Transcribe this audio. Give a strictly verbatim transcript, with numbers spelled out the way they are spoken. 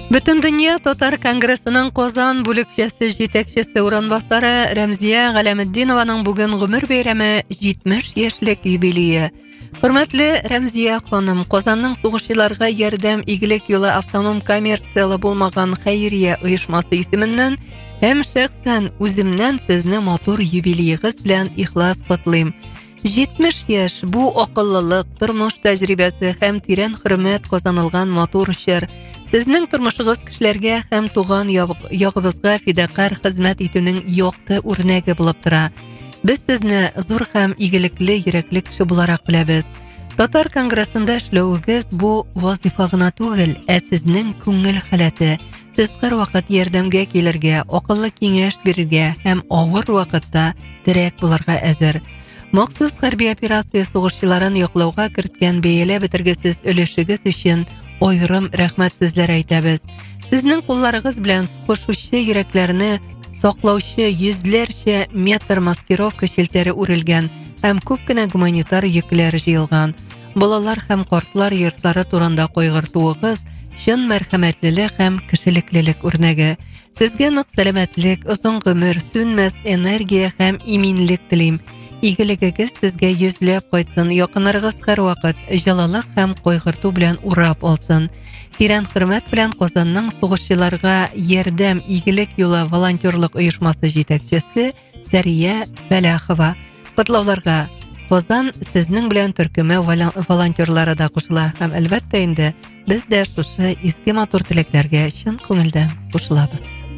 Бүтін дүния Татар Конгрессінің Qozan бүлікшесі жетекшісі урынбасары Рәмзия Галәметдинованың бүгін ғұмыр бейрәме жетмеш яшьлек юбилейі. Хөрмәтле Рәмзия ханым, Qozanның сугышчыларга ярдәм игелек юлы автоном коммерциялы булмаган хәйрия оешмасы исеменнән һәм шәхсән үземнән сезне матур юбилейгыз белән ихлас котлыйм. жетмеш яшь бу акыллылык, тормыш тәҗрибәсе һәм тирән хөрмәт казанылган матур шәр. Сезнең тормышыгыз кешеләргә һәм туган ягыбызга фидакар хезмәт итүнең якты үрнәге булып тора. Без сезне зур һәм игелекле йөрәкле кеше буларак беләбез. Татар Конгрессында эшләүегез бу вазифа гына түгел, ә сезнең күңел халәте. Сез һәр вакыт ярдәмгә килергә, акыллы киңәш бирергә һәм авыр вакытта терәк булырга әзер. Махсус хәрби операция сугышчыларын яклауга керткән бәялә бетергесез өлешегез өчен айрым рәхмәт сүзләр әйтәбез. Сезнең кулларыгыз белән сугышучы йөрәкләрне саклаучы йөзләрчә метр маскировка челтәре үрелгән һәм күп кенә гуманитар йөкләр җыелган. Балалар һәм картлар йортлары турында кайгыртуыгыз чын мәрхәмәтлелек һәм кешелеклелек үрнәге. Сезгә нык сәламәтлек, озын гомер, сүнмәс энергия һәм иминлек телим. Игелегегез сезгә йөзләп кайтсын, якыннарыгыз һәр вакыт җылылык һәм кайгырту белән урап алсын. Тирән хөрмәт белән Qozanның сугышчыларга ярдәм игелек юлы волонтерлык оешмасы җитәкчесе Сәрия Фәләхова. Котлауларга Qozan сезнең белән төркеме волонтерлары да кушыла һәм әлбәттә инде без дә шушы изге матур теләкләргә чын күңелдән кушылабыз.